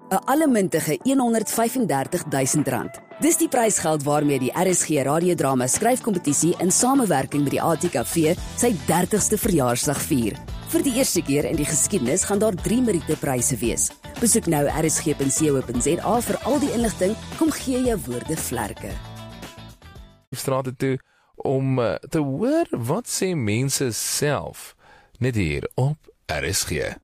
'n allemintige R135.000. Dis die prysgeld waarmee die RSG radiodrama skryfkompetisie in samewerking met die ATKV sy 30ste verjaarsdag vier. Vir die eerste keer in die geskiedenis gaan daar 3 Meriete-pryse wees. Besoek nou rsg.co.za vir al die inligting. Kom gee jou woorde vlerke. Strate toe om te hoor wat sê mense self net hier op RSG.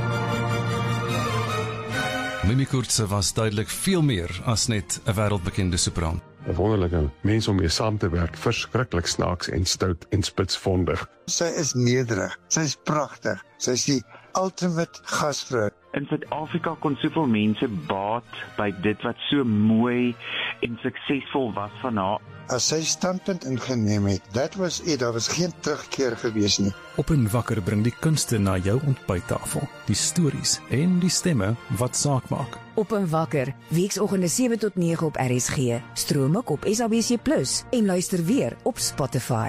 Mimi Koortse was duidelik veel meer as net 'n wêreldbekende sopraan. 'n wonderlike mens om mee saam te werk, verskriklik snaaks en stout en spitsvondig. Sy is nederig, sy is pragtig, sy is die ultimate gasvrou. In Suid-Afrika kon soveel mense baat by dit wat so mooi en suksesvol was van haar. As sy standpunt ingeneem het, dat was dit, daar was geen terugkeer gewees nie. Op en Wakker bring die kunste na jou ontbyttafel, die stories en die stemme wat saak maak. Op en Wakker, weekoggende 7 tot 9 op RSG, stroom ook op SABC+ en luister weer op Spotify.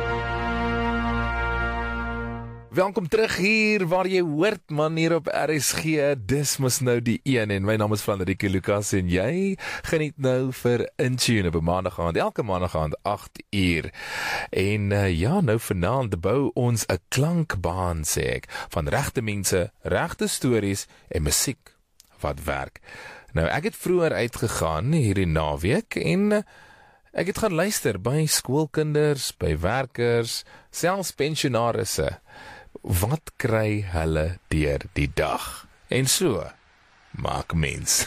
Welkom terug hier waar jy hoort man hier op RSG, dis mos nou die een en my naam is Frederike Lucas en jy geniet nou vir Intune op maandag aand, elke maandag aand 8 uur. En ja, nou vanaand bou ons 'n klankbaan sê ek, van regte mense, regte stories en musiek wat werk. Nou ek het vroeër uitgegaan hierdie naweek en ek het gaan luister by skoolkinders, by werkers, selfs pensionarisse. Wat kry hulle deur die dag? En so maak mens.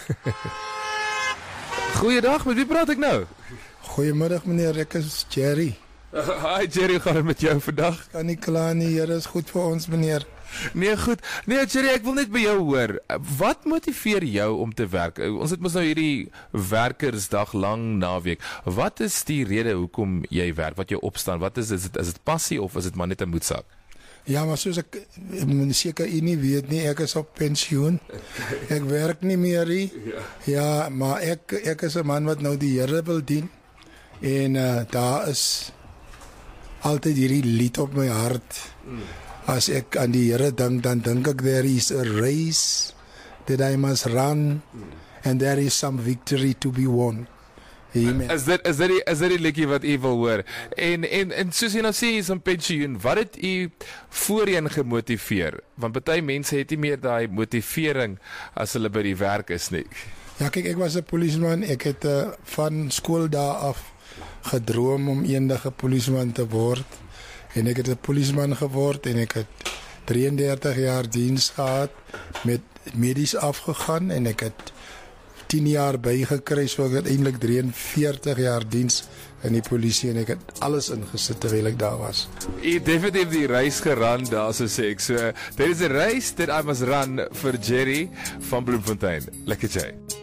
Goeiedag, met wie praat ek nou? Goeiemiddag meneer, ek is Jerry. Hi Jerry, hoe gaan het met jou vandag? Kan nie kla nie, Here is goed vir ons meneer. Nee, goed. Nee Jerry, ek wil net by jou hoor. Wat motiveer jou om te werk? Ons het mos nou hierdie werkersdag lang naweek. Wat is die rede hoekom jy werk? Wat jou opstaan? Wat is dit passie of is dit maar net 'n moedsaak? Ja, maar soos ek seker u nie weet nie, ek is op pensioen. Ek werk nie meer nie. Ja, maar ek is 'n man wat nou die Here wil dien. En daar is altyd hierdie lied op my hart. As ek aan die Here dink, dan dink ek there is a race that I must run and there is some victory to be won. Amen. Is dit die liedjie wat u wil hoor? En soos jy nou sê, jy is in pensioen, wat het u voorheen gemotiveer? Want baie mense het nie meer daai motivering as hulle by die werk is nie. Ja, kyk, ek was 'n polisieman. Ek het van skool daar af gedroom om eendag 'n polisieman te word. En ek het 'n polisieman geword en ek het 33 jaar diens gehad, met medies afgegaan en ek het 10 jaar bygekry, so ek het eintlik 43 jaar diens in die polisie en ek het alles ingesit terwyl ek daar was. Jy het definitief die reis geran daar, so sê ek. So, there is a race that I must run vir Jerry van Bloemfontein. Lekker jy.